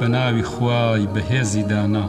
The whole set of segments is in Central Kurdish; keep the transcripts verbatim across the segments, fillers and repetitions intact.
بناوی خوای بەهێزی دانا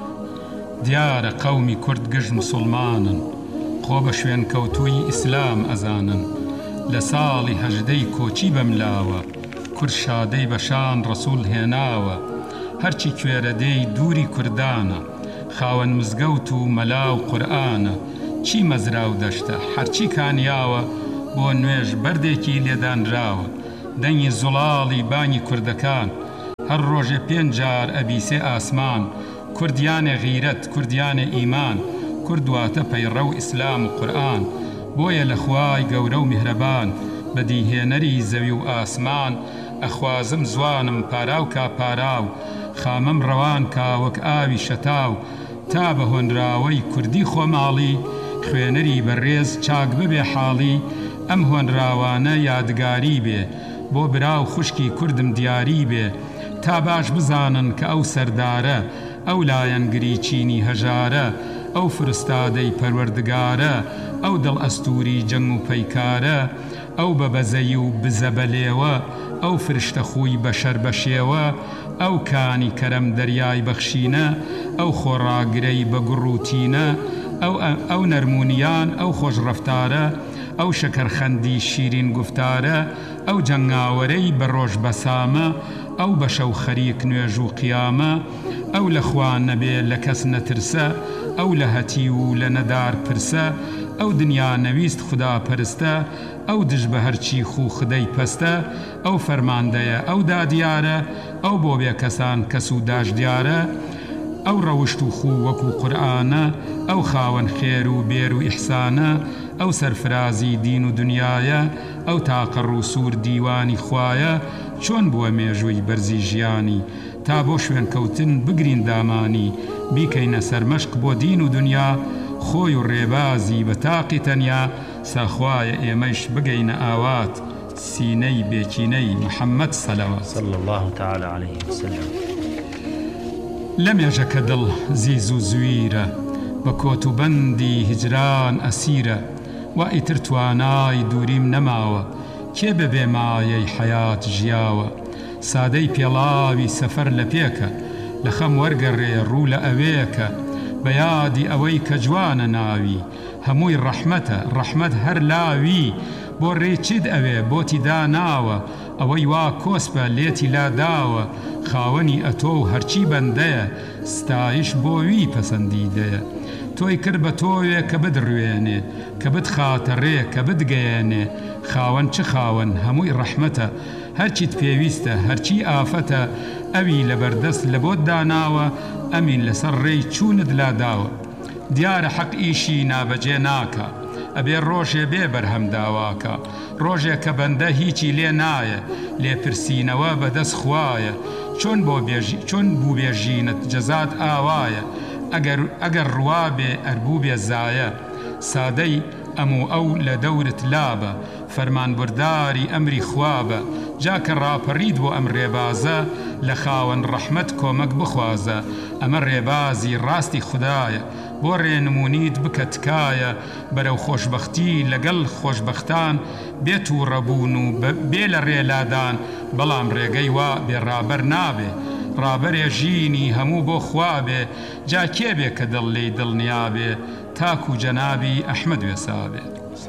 دیارە قەومی کورد گشت مسلمانن خۆ بە شوێن کەوتووی ئیسلام ئەزانن لە ساڵی هەژدەی کۆچی بەملاوە کورد شادەی بەشان ڕەسوول هێناوە هەرچی کوێرەدەی دووری کوردانە خاوەن مزگەوت و مەلا و قورئانە چی مەزرا و دەشتە هەرچی کانیاوە بۆ نوێژ بەردێکی لێدانراوە دەنگی زوڵاڵی بانی کوردەکان هەر ڕۆژێ پێنج جار ئەبیسێ ئاسمان کوردیانێ غیرەت کوردیانێ ئیمان کوردواتە پەیڕە و ئیسلام و قورئان بۆیە لە خوای گەورە و میهرەبان بەدیهێنەری زەوی و ئاسمان ئەخوازم زوانم پاراو کا پاراو خامەم ڕەوان کا وەک ئاوی شەتاو تا بە هۆنراوەی کوردی خۆماڵی خوێنەری بەڕێز چاک ببێ حاڵی ئەم هۆنراوانە یادگاری بێ بۆ براو خوشکی کوردم دیاری بێ تا باش بزانن کە ئەو سەردارە ئەو لایەنگری چینی هەژارە ئەو فرستادەی پەروەردگارە ئەو دڵ ئەستوری جەنگ و پەیکارە ئەو بە بەزەی و بزە بەلێوە ئەو فرشتە خوی بەشەر بەشێوە ئەو کانی کەرەم دەریای بەخشینە ئەو خۆڕاگرەی بە گوڕوتینە ئەو نەرمونیان ئەو خۆش ڕەفتارە ئەو شەکەرخەندی شیرین گفتارە ئەو جەنگاوەرەی بە ڕۆژ بەسامە ئەو بە شەو خەریک نوێژ و قیامە ئەو لە خوان نەبێ لە کەس نەترسە ئەو لە هەتی و لە نەدار پرسە ئەو دنیا نەویست خدا پەرستە ئەو دژ بە هەرچی خو خدەی پەستە ئەو فەرماندەیە ئەو دادیارە ئەو بۆ بێ کەسان کەس و داش دیارە ئەو ڕەوشت و خو وەکو قورئانە ئەو خاوەن خێر و بێر و ئیحسانە ئەو سەرفرازی دین و دنیایە ئەو تاقڕ و سوور دیوانی خوایە چۆن بووە مێژووی بەرزی ژیانی تا بۆ شوێن کەوتن بگرین دامانی بیکەینە سەرمەشق بۆ دین و دنیا خۆی و ڕێبازی بە تاقی تەنیا ساخوایە ئێمەش بگەینە ئاوات سینەی بێکینەی محەممەد سەلەوات صلى الله تعالى عليه وسلم لە مێژەکە دڵ زیز و زویرە بە کۆت و بەندی هجران ئەسیرە و ئیتر توانای دووریم نەماوە کێ ببێ مایەی حەیات ژیاوە سادەی پێڵاوی سەفەر لە پێکە لە خەم وەرگەڕێ ڕوو لە ئەوەیەکە بە یادی ئەوەی کە جوانە ناوی هەمووی ڕەحمەتە ڕەحمەت هەر لاوی بۆ ڕێچید ئەوێ بۆتی داناوە ئەوەی وا کۆسپە لێتی لاداوە خاوەنی ئەتۆ و هەرچی بەندەیە ستایش بۆ وی پەسەندیدەیە تۆی کرد بە تۆیە کە بدڕوێنێ کە بتخاتەڕێ کە بتگەیەنێ خاوەن چ خاوەن هەمووی ڕەحمەتە هەرچیت پێویستە هەرچی ئافەتە ئەوی لەبەردەست لە بۆت داناوە ئەمین لەسەر ڕێی چوونت لاداوە دیارە حەق ئیشی نابەجێ ناکە ئەبێ ڕۆژێ بێ بەرهەم داواکە ڕۆژێک کە بەندە هیچی لێ نایە لێپرسینەوە بەدەست خوایە چۆن بۆ بێژی چۆن بوو بێژینت جەزات ئاوایە ئەگەر ئەگەر ڕوابێ ئەربوو بێ زایە سادەی ئەموو ئەو لە دەورت لابە فەرمانبەرداری ئەمری خوابە جاکە ڕاپەڕید بۆ ئەم ڕێبازە لە خاوەن ڕەحمەت کۆمەک بخوازە ئەمە ڕێبازی ڕاستی خوددایە بۆ ڕێنمونیت بکە تکایە بەرەو خۆشبەختی لەگەڵ خۆشبەختان بێت و ڕەبوون و بێ لە ڕێلادان بەڵام ڕێگەی وا بێڕابەر نابێ ڕابەرێ ژینی هەموو بۆ خوابێ جا کێبێ کە دڵ لێی دڵنیابێ تاکو جەنابی ئەحمەد وێسابێ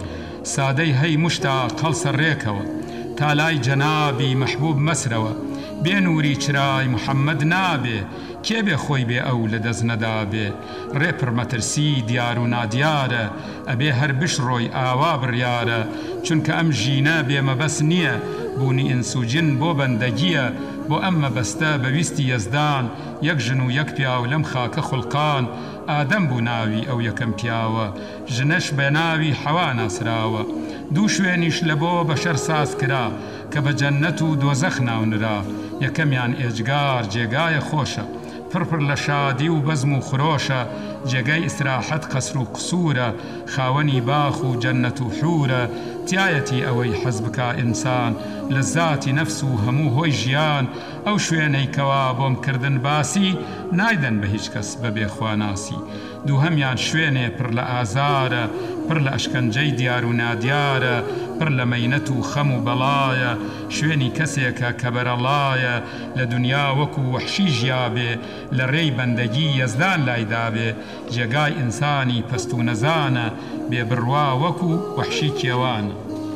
سادەی هەی مشتاق هەڵسە ڕێکەوە تا لای جەنابی مەحبوب مەسرەوە بێ نووری چرای محەممەد نابێ کێبێ خۆی بێ ئەو لە دەست نەدابێ ڕێپڕمەترسی دیار و نادیارە ئەبێ هەر بشڕۆی ئاوا بڕیارە چونکە ئەم ژینە بێمەبەست نییە بوونی ئینسوجن بۆ بەندەگیە بۆ ئەم مەبەستە بەویستی یەزدان یەک ژن و یەک پیاو لەم خاکە خوڵقان ئادەم بوو ناوی ئەو یەکەم پیاوە ژنەش بە ناوی حەوا ناسراوە دوو شوێنیش لە بۆ بەشەر ساز کرا کە بە جەننەت و دۆزەخ ناونرا یەکەمیان ئێجگار جێگایە خۆشە پڕپڕ لە شادی و بەزم و خرۆشە جێگەی ئیسراحەت قەسر و قسوورە خاوەنی باخ و جەننەت و حورە تایەتی ئەوەی حەز بکا ئینسان لە ذاتی نەفس و هەموو هۆی ژیان ئەو شوێنەی کەوا بۆم کردن باسی نایدەن بە هیچ کەس بەبێ خواناسی دووهەمیان شوێنێ پڕ لە ئازارە پڕ لە ئەشکەنجەی دیار و نادیارە پڕ لە مەینەت و خەم و بەڵایە شوێنی کەسێکە کە بەرەڵایە لە دنیا وەکو وەحشی ژیابێ لە ڕێی بەندەگی یەزدان لایدابێ جێگای ئینسانی پەست و نەزانە بێ بڕوا وەکو وەحشی کێوانە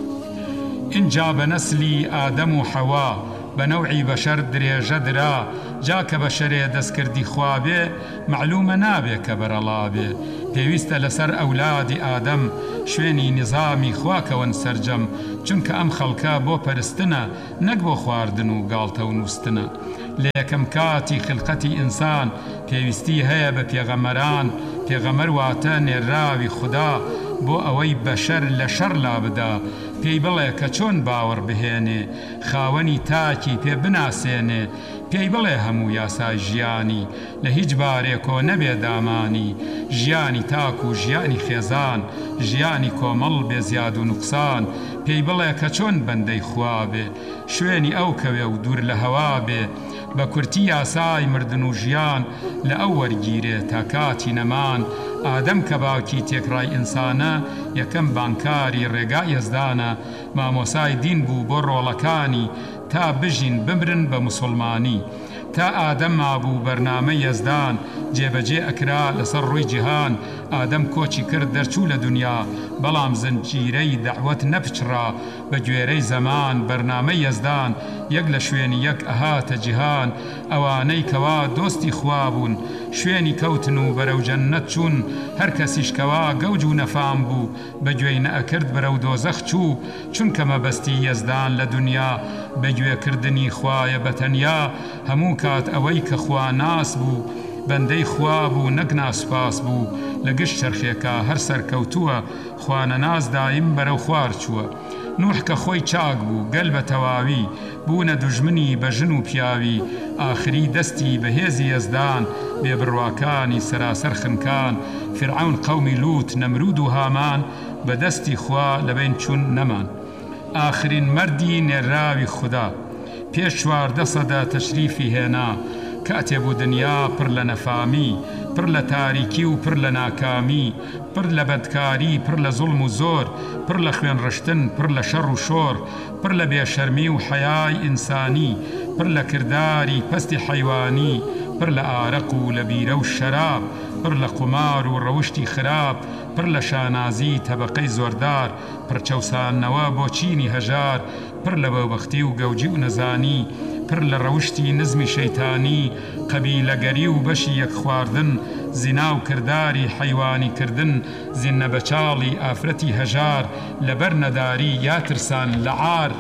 اینجا بە نەسلی ئادەم و حەوا بە نەوعی بەشەر درێژە درا جا کە بەشەرێ دەستکردی خوابێ معلومە نابێ کە بەرەڵابێ پێویستە لەسەر ئەولادی ئادەم شوێنی نظامی خواکەون سەرجەم چونکە ئەم خەڵکە بۆ پەرستنە نەک بۆ خواردن و گاڵتە و نووستنە لە یەکەم کاتی خلقەتی ئینسان پێویستی هەیە بە پێغەمەران پێغەمەر واتە نێراوی خوددا بۆ ئەوەی بەشەر لە شەڕ لا بدا پێی بڵێ کە چۆن باوەڕ بهێنێ خاوەنی تاکی پێ بناسێنێ پێی بڵێ هەموو یاسای ژیانی لە هیچ بارێکۆ نەبێ دامانی ژیانی تاک و ژیانی خێزان ژیانی کۆمەڵ بێ زیاد و نوقسان پێی بڵێ کە چۆن بەندەی خوابێ شوێنی ئەو کەوێ و دوور لە هەوا بێ بە کورتی یاسای مردن و ژیان لە ئەو وەرگیرێ تا کاتی نەمان ئادەم کە باوکی تێکڕای ئینسانە یەکەم بانکاری ڕێگای یەزدانە مامۆسای دین بوو بۆ ڕۆڵەکانی تا بژین بمرن بە موسڵمانی تا ئادەم مابوو بەرنامە یەزدان جێبەجێ ئەکرا لەسەر ڕووی جیهان ئادەم کۆچی کرد دەرچوو لە دنیا بەڵام زنجیرەی دەعوەت نەپچڕا بە گوێرەی زەمان بەرنامە یەزدان یەک لە شوێنی یەک ئەهاتە جیهان ئەوانەی کەوا دۆستی خوا بوون شوێنی کەوتن و بەرەو جەننەت چوون هەر کەسیشکەوا گەوج و نەفام بوو بە گوێی نەئەکرد بەرەو دۆزەخ چوو چونکە مەبەستی یەزدان لە دنیا بە گوێکردنی خوایە بەتەنیا هەموو کات ئەوەی کە خوا ناس بوو بەندەی خوا بوو نەک ناسوپاس بوو لە گشت چەرخێکە هەر سەرکەوتووە خوانە ناز دایم بەرەو خوار چووە نوح کە خۆی چاک بوو گەل بە تەواوی بوونە دوژمنی بە ژن و پیاوی ئاخری دەستی بەهێزی یەزدان بێبڕواکانی سەراسەر خنکان فرعون قەومی لوت نەمرود و هامان بە دەستی خوا لەبین چوون نەمان ئاخرین مەردی نێراوی خوددا پێش چواردە سەدە تەشریفی هێنا کاتێ بوو دنیا پڕ لە نەفامی پڕ لە تاریکی و پڕ لە ناکامی پڕ لە بەدکاری پڕ لە زوڵم و زۆر پڕ لە خوێن ڕشتن پڕ لە شەڕ و شۆر پڕ لە بێشەرمی و حەیای ئینسانی پڕ لە کرداری پەستی حەیوانی پڕ لە ئارەق و لە بیرە و شەراب پڕ لە قومار و ڕەوشتی خراپ پڕ لە شانازی تەبەقەی زۆردار پڕچەوسانەوە بۆ چینی هەژار پڕ لە بەوبەختی و گەوجی و نەزانی پڕ لە ڕەوشتی نزمی شەیتانی قەبیلەگەری و بەشی یەک خواردن زینا و کرداری حەیوانی کردن زینە بەچاڵی ئافرەتی هەژار لەبەر نەداری یا ترسان لە عار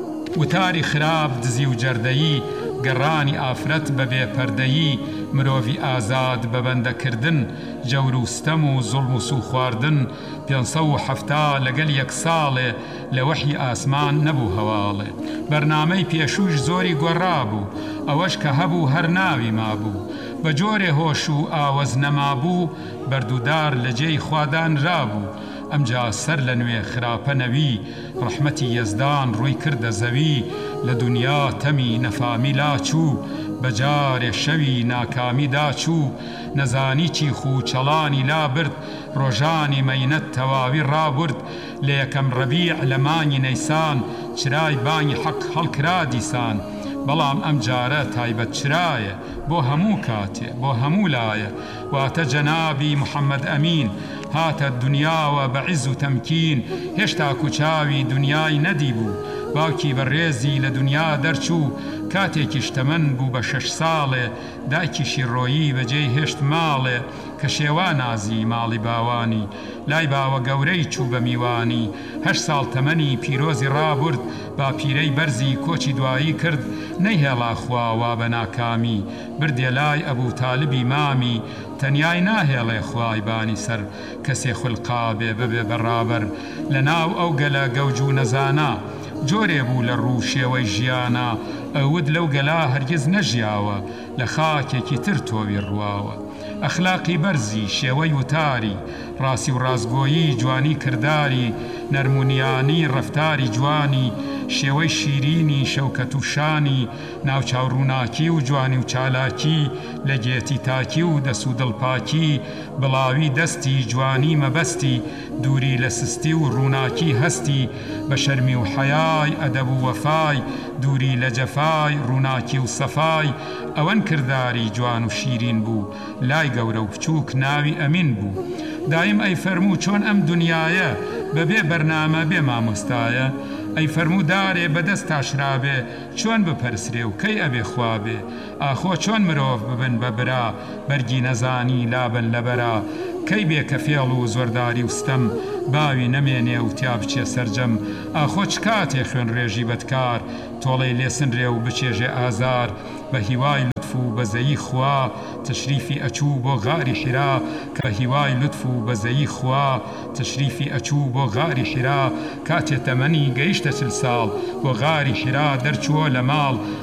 وتاری خراپ دزی و جەردەیی گەڕانی ئافرەت بە بێپەردەیی مرۆڤی ئازاد بە بەندەکردن جەور و ستەم و زوڵم و سوو خواردن پێنسە و حەفتا لەگەل یەک ساڵێ لە وەحی ئاسمان نەبوو هەواڵێ بەرنامەی پێشوش زۆری گۆڕابوو ئەوەش کە هەبوو هەر ناوی مابوو بە جۆرێ هۆش و ئاوەز نەمابوو بەردوودار لە جێی خوادان رابوو ئەمجا سەر لە نوێ خراپە نەوی ڕەحمەتی یەزدان ڕووی کردە زەوی لە دنیا تەمی نەفامی لاچوو بەجارێ شەوی ناکامی داچوو نەزانی چیخ و چەڵانی لا برد ڕۆژانی مەینەت تەواوی ڕابرد لە یەکەم ڕەبیع لە مانگی نەیسان چرای بانگی حەق هەڵکرا دیسان بەڵام ئەم جارە تایبەت چرایە بۆ هەموو کاتێ بۆ هەموو لایە واتە جەنابی محەممەد ئەمین هاتە دنیاوە بە عیز و تەمکین هێشتا کوچاوی دنیای نەدی بوو باوکی بەڕێزی لە دنیا دەرچوو کاتێکی شتەمەن بوو بە شەش ساڵێ دایکیشی ڕۆیی بەجێی هێشت ماڵێ کە شێوان نازی ماڵی باوانی لای باوە گەورەی چوو بە میوانی هەشت ساڵ تەمەنی پیرۆزی ڕابرد با پیرەی بەرزی کۆچی دوایی کرد نەیهێڵا خواوا بە ناکامی بردێ لای ئەبوو تاالبی مامی تەنیای ناهێڵێ خوای بانی سەر کەسێ خولقابێ ببێ بەڕابەر لە ناو ئەو گەلە گەوج و نەزانا جۆرێ بوو لە ڕوو شێوەی ژیانە ئەود لەو گەلا هەرگیز نەژیاوە لە خاکێکی تر تۆوی ڕواوە ئەخلاقی بەرزی شێوەی وتاری ڕاستی و ڕازگۆیی جوانی کردداری نەرمونیانی ڕەفتاری جوانی شێوەی شیرینی شەوکەت و شانی ناوچاو ڕووناکی و جوانی و چالاکی لە گێتی تاکی و دەست و دڵپاکی بڵاوی دەستی جوانی مەبەستی دووری لە سستی و ڕووناکی هەستی بە شەرمی و حەیای ئەدەب و وەفای دووری لە جەفای ڕووناکی و سەفای ئەوەن کردداری جوان و شیرین بوو لای گەورە و بچووک ناوی ئەمین بوو دایم ئەی فەرموو چۆن ئەم دنیاە بەبێ بەرنامە بێ مامۆستایە ئەی فەرموودارێ بەدەست تاشرابێ چۆن بپەرسرێ و کەی ئەبێ خوابێ ئاخۆ چۆن مرۆڤ ببن بە برا بەرگی نەزانی لابن لەبەرا کەی بێ کە فێڵ و زۆرداری وستەم باوی نەمێنێ و تیا بچێ سەرجەم ئاخۆ چ کاتێ خوێن ڕێژی بەدکار تۆڵەی لێسنرێ و بچێژێ ئازار بە هیوای لطف و بەزەیی خوا تشریفی ئەچوو بۆ غاری حرا کە هیوای لطف و بەزەیی خوا تشریفی ئەچوو بۆ غاری حرا کاتێ تەمەنی گەیشتە چل ساڵ بۆ غاری حرا دەرچووە لە ماڵ